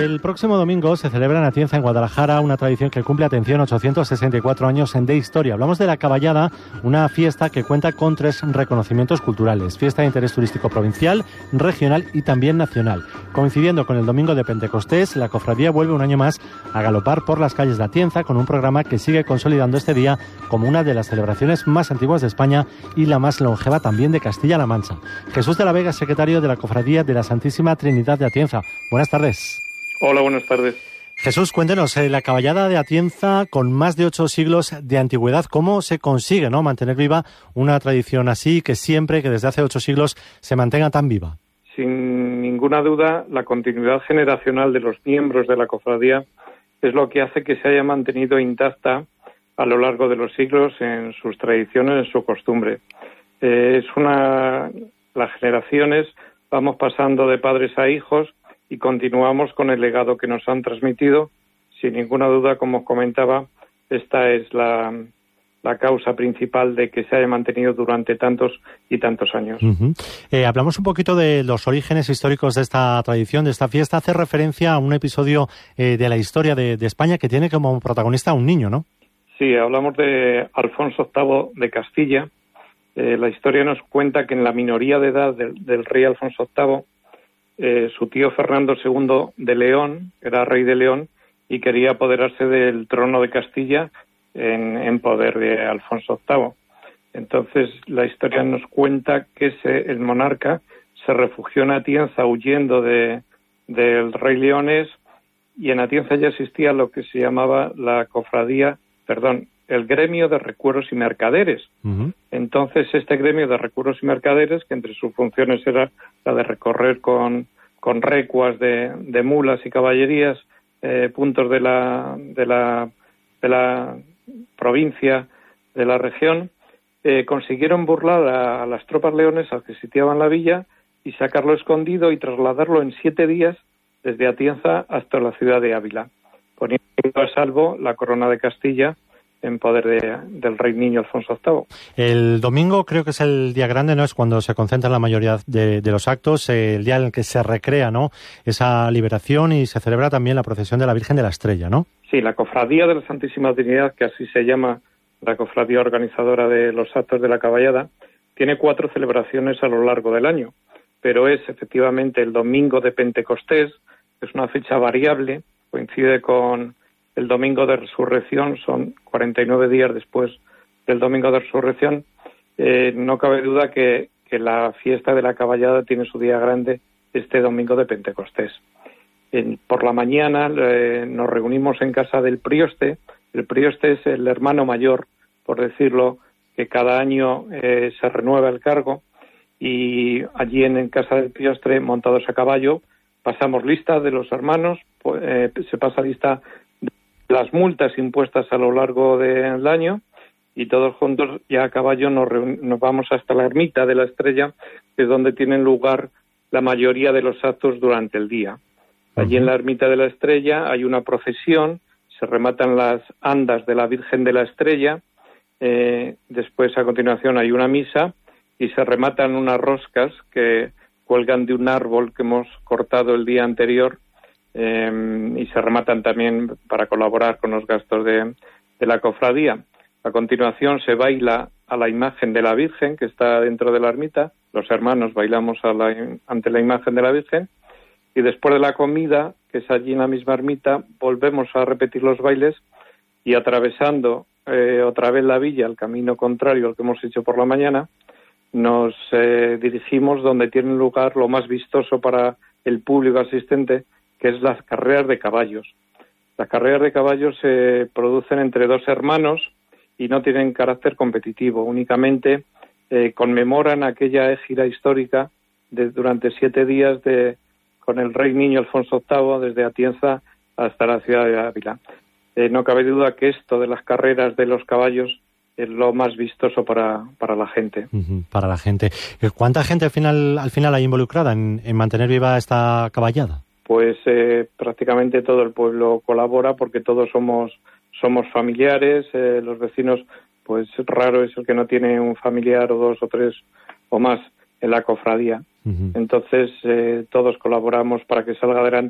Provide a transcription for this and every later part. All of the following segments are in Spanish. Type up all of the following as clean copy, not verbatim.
El próximo domingo se celebra en Atienza, en Guadalajara, una tradición que cumple, atención, 864 años de historia. Hablamos de la Caballada, una fiesta que cuenta con 3 reconocimientos culturales: fiesta de interés turístico provincial, regional y también nacional. Coincidiendo con el domingo de Pentecostés, la cofradía vuelve un año más a galopar por las calles de Atienza con un programa que sigue consolidando este día como una de las celebraciones más antiguas de España y la más longeva también de Castilla-La Mancha. Jesús de la Vega, secretario de la Cofradía de la Santísima Trinidad de Atienza. Buenas tardes. Hola, buenas tardes. Jesús, cuéntenos, la Caballada de Atienza, con más de 8 siglos de antigüedad, ¿cómo se consigue, ¿no?, mantener viva una tradición así, que desde hace 8 siglos, se mantenga tan viva? Sin ninguna duda, la continuidad generacional de los miembros de la cofradía es lo que hace que se haya mantenido intacta a lo largo de los siglos en sus tradiciones, en su costumbre. Las generaciones vamos pasando de padres a hijos y continuamos con el legado que nos han transmitido. Sin ninguna duda, como comentaba, esta es la causa principal de que se haya mantenido durante tantos y tantos años. Hablamos un poquito de los orígenes históricos de esta tradición, de esta fiesta. Hace referencia a un episodio de la historia de España que tiene como protagonista a un niño, ¿no? Sí, hablamos de Alfonso VIII de Castilla. La historia nos cuenta que en la minoría de edad del rey Alfonso VIII, su tío Fernando II de León, era rey de León, y quería apoderarse del trono de Castilla en poder de Alfonso VIII. Entonces, la historia nos cuenta que el monarca se refugió en Atienza huyendo del rey leonés, y en Atienza ya existía lo que se llamaba el gremio de recueros y mercaderes. Entonces, este gremio de recueros y mercaderes, que entre sus funciones era la de recorrer con recuas de mulas y caballerías puntos de la provincia, de la región, consiguieron burlar a las tropas leonesas que sitiaban la villa y sacarlo escondido y trasladarlo en 7 días desde Atienza hasta la ciudad de Ávila, poniendo a salvo la corona de Castilla en poder del rey niño Alfonso VIII. El domingo creo que es el día grande, ¿no? Es cuando se concentra la mayoría de los actos, el día en el que se recrea, ¿no?, esa liberación, y se celebra también la procesión de la Virgen de la Estrella, ¿no? Sí, la Cofradía de la Santísima Trinidad, que así se llama la cofradía organizadora de los actos de la Caballada, tiene 4 celebraciones a lo largo del año, pero es efectivamente el domingo de Pentecostés, es una fecha variable, coincide con el domingo de Resurrección, son 49 días después del domingo de Resurrección. No cabe duda que la fiesta de la Caballada tiene su día grande este domingo de Pentecostés. Por la mañana nos reunimos en casa del prioste. El prioste es el hermano mayor, por decirlo, que cada año se renueva el cargo, y allí en casa del prioste, montados a caballo, pasamos lista de los hermanos, se pasa lista las multas impuestas a lo largo del año, y todos juntos ya a caballo nos vamos hasta la ermita de la Estrella, que es donde tienen lugar la mayoría de los actos durante el día. Allí en la ermita de la Estrella hay una procesión, se rematan las andas de la Virgen de la Estrella, después a continuación hay una misa y se rematan unas roscas que cuelgan de un árbol que hemos cortado el día anterior, y se rematan también para colaborar con los gastos de la cofradía. A continuación se baila a la imagen de la Virgen que está dentro de la ermita, los hermanos bailamos ante la imagen de la Virgen, y después de la comida, que es allí en la misma ermita, volvemos a repetir los bailes, y atravesando otra vez la villa, el camino contrario al que hemos hecho por la mañana, nos dirigimos donde tiene lugar lo más vistoso para el público asistente, que es las carreras de caballos. Las carreras de caballos se producen entre 2 hermanos y no tienen carácter competitivo, únicamente conmemoran aquella égida histórica durante 7 días con el rey niño Alfonso VIII desde Atienza hasta la ciudad de Ávila. No cabe duda que esto de las carreras de los caballos es lo más vistoso para la gente. Para la gente. ¿Cuánta gente al final hay involucrada en mantener viva esta caballada? Pues prácticamente todo el pueblo colabora, porque todos somos familiares, los vecinos, pues raro es el que no tiene un familiar o 2 o 3 o más en la cofradía. Entonces todos colaboramos para que salga adelante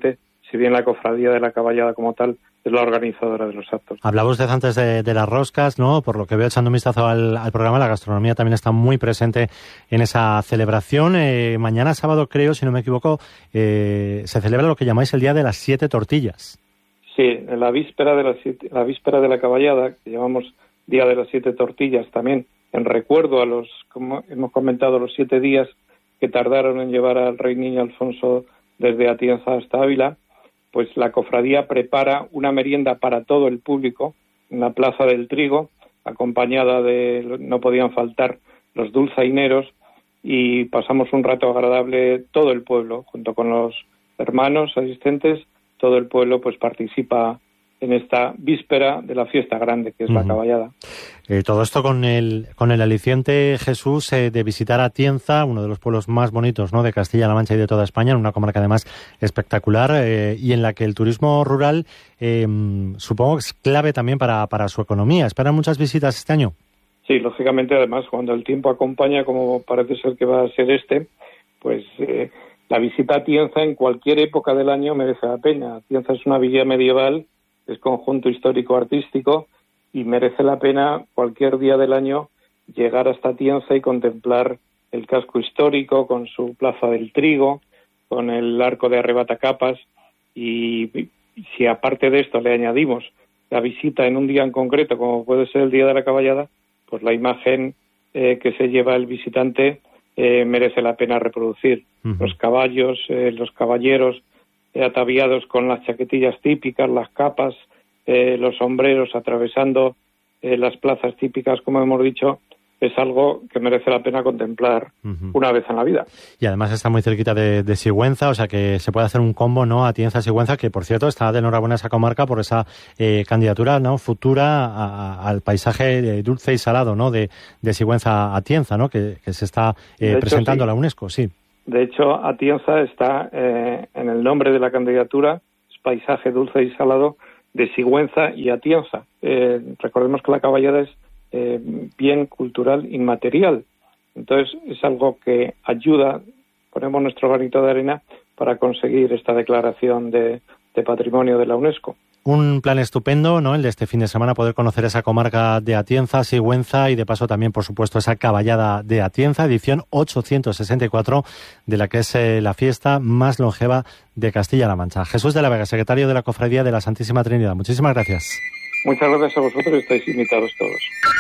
si bien la Cofradía de la Caballada como tal es la organizadora de los actos. Hablaba usted antes de las roscas, ¿no? Por lo que veo echando un vistazo al programa, la gastronomía también está muy presente en esa celebración. Mañana sábado, creo, si no me equivoco, se celebra lo que llamáis el Día de las 7 Tortillas. Sí, en la víspera de la Caballada, que llamamos Día de las 7 Tortillas, también en recuerdo a como hemos comentado, los 7 días que tardaron en llevar al Rey Niño Alfonso desde Atienza hasta Ávila, pues la cofradía prepara una merienda para todo el público en la Plaza del Trigo, acompañada no podían faltar los dulzaineros, y pasamos un rato agradable todo el pueblo, junto con los hermanos asistentes. Todo el pueblo pues participa en esta víspera de la fiesta grande, que es la Caballada. Todo esto con el aliciente, Jesús, de visitar Atienza, uno de los pueblos más bonitos, ¿no?, de Castilla-La Mancha y de toda España, en una comarca además espectacular, y en la que el turismo rural supongo que es clave también para su economía. ¿Esperan muchas visitas este año? Sí, lógicamente, además, cuando el tiempo acompaña, como parece ser que va a ser pues la visita a Atienza en cualquier época del año merece la pena. Atienza es una villa medieval, es conjunto histórico-artístico, y merece la pena cualquier día del año llegar hasta Atienza y contemplar el casco histórico con su Plaza del Trigo, con el Arco de Arrebatacapas, y si aparte de esto le añadimos la visita en un día en concreto, como puede ser el Día de la Caballada, pues la imagen que se lleva el visitante merece la pena reproducir. Los caballos, los caballeros ataviados con las chaquetillas típicas, las capas, los sombreros atravesando las plazas típicas, como hemos dicho, es algo que merece la pena contemplar una vez en la vida. Y además está muy cerquita de Sigüenza, o sea que se puede hacer un combo, ¿no?, Atienza-Sigüenza, que por cierto está de enhorabuena esa comarca por esa candidatura, ¿no?, futura al paisaje dulce y salado, ¿no?, de Sigüenza-Atienza, ¿no?, que se está presentando a la UNESCO, sí. De hecho, Atienza está en el nombre de la candidatura, es paisaje dulce y salado de Sigüenza y Atienza. Recordemos que la Caballada es bien cultural inmaterial. Entonces es algo que ayuda, ponemos nuestro granito de arena para conseguir esta declaración de patrimonio de la UNESCO. Un plan estupendo, ¿no?, el de este fin de semana, poder conocer esa comarca de Atienza, Sigüenza, y de paso también, por supuesto, esa Caballada de Atienza, edición 864, de la que es la fiesta más longeva de Castilla-La Mancha. Jesús de la Vega, secretario de la Cofradía de la Santísima Trinidad, muchísimas gracias. Muchas gracias a vosotros, estáis invitados todos.